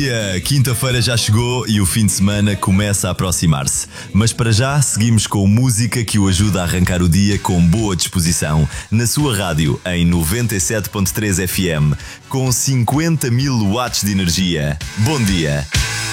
dia! Quinta-feira já chegou e o fim de semana começa a aproximar-se. Mas para já seguimos com música que o ajuda a arrancar o dia com boa disposição. Na sua rádio, em 97.3 FM, com 50 mil watts de energia. Bom dia!